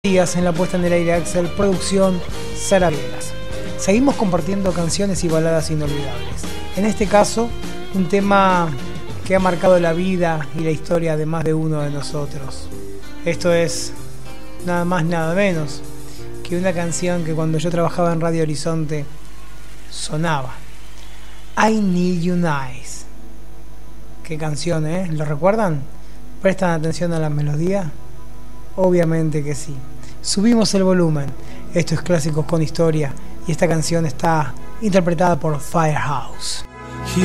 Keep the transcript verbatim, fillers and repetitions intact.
Días en la puesta en el aire Axel, producción Sara Viegas. Seguimos compartiendo canciones y baladas inolvidables. En este caso, un tema que ha marcado la vida y la historia de más de uno de nosotros. Esto es nada más nada menos que una canción que cuando yo trabajaba en Radio Horizonte sonaba. I Need You Nice. Qué canción, ¿eh? ¿Lo recuerdan? ¿Prestan atención a la melodía? Obviamente que sí. Subimos el volumen. Esto es Clásicos con Historia y esta canción está interpretada por Firehouse.